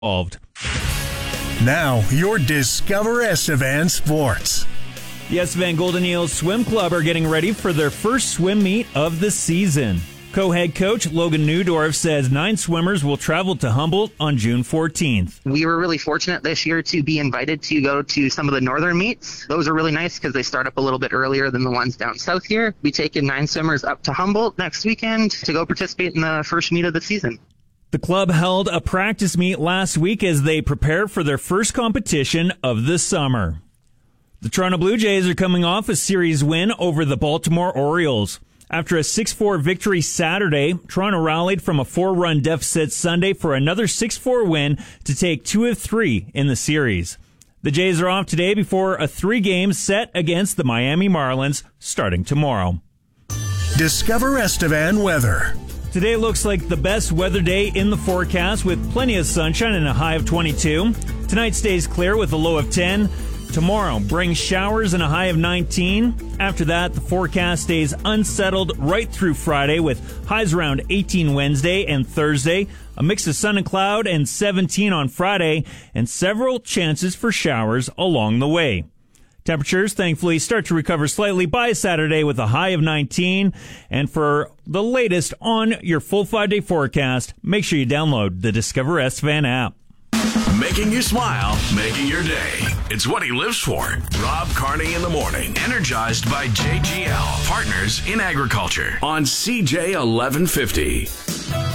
involved. Now, your Discover Estevan Sports. The Estevan Golden Eels Swim Club are getting ready for their first swim meet of the season. Co-head coach Logan Newdorf says 9 swimmers will travel to Humboldt on June 14th. We were really fortunate this year to be invited to go to some of the northern meets. Those are really nice because they start up a little bit earlier than the ones down south here. We taking 9 swimmers up to Humboldt next weekend to go participate in the first meet of the season. The club held a practice meet last week as they prepare for their first competition of the summer. The Toronto Blue Jays are coming off a series win over the Baltimore Orioles. After a 6-4 victory Saturday, Toronto rallied from a 4-run deficit Sunday for another 6-4 win to take 2 of 3 in the series. The Jays are off today before a 3-game set against the Miami Marlins starting tomorrow. Discover Estevan weather. Today looks like the best weather day in the forecast with plenty of sunshine and a high of 22. Tonight stays clear with a low of 10. Tomorrow brings showers and a high of 19. After that, the forecast stays unsettled right through Friday with highs around 18 Wednesday and Thursday, a mix of sun and cloud, and 17 on Friday, and several chances for showers along the way. Temperatures, thankfully, start to recover slightly by Saturday with a high of 19. And for the latest on your full 5-day forecast, make sure you download the Discover Estevan app. Making you smile, making your day. It's what he lives for. Rob Carney in the morning. Energized by JGL, partners in agriculture. On CJ 1150.